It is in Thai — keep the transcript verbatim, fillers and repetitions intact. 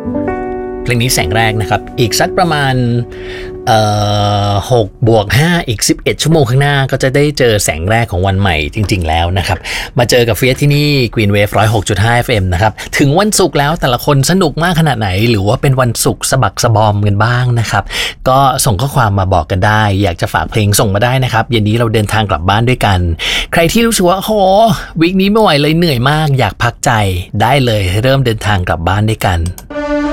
เพลงนี้แสงแรกนะครับอีกสักประมาณเอ่อหกบวกห้าอีกสิบเอ็ดชั่วโมงข้างหน้าก็จะได้เจอแสงแรกของวันใหม่จริงๆแล้วนะครับมาเจอกับเฟียสที่นี่ Green Wave หนึ่งศูนย์หกจุดห้า เอฟ เอ็ม นะครับถึงวันศุกร์แล้วแต่ละคนสนุกมากขนาดไหนหรือว่าเป็นวันศุกร์สะบักสะบอมกันบ้างนะครับก็ส่งข้อความมาบอกกันได้อยากจะฝากเพลงส่งมาได้นะครับเย็นนี้เราเดินทางกลับบ้านด้วยกันใครที่รู้สึกว่าโหวีคนี้ไม่ไหวเลยเหนื่อยมากอยากพักใจได้เลยเริ่มเดินทางกลับบ้านด้วยกัน